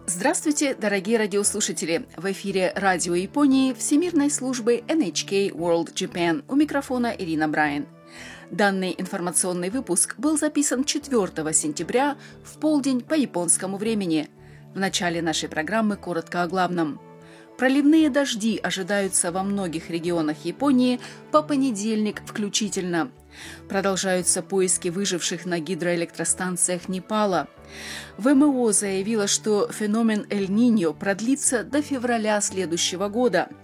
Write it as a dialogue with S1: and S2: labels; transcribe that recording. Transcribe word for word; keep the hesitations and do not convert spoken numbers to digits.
S1: Здравствуйте, дорогие радиослушатели! В эфире Радио Японии Всемирной службы эн эйч кей World Japan. У микрофона Ирина Брайан. Данный информационный выпуск был записан четвёртого сентября в полдень по японскому времени. В начале нашей программы коротко о главном. Проливные дожди ожидаются во многих регионах Японии по понедельник включительно. Продолжаются поиски выживших на гидроэлектростанциях Непала. ВМО заявила, что феномен Эль-Ниньо продлится до февраля следующего года.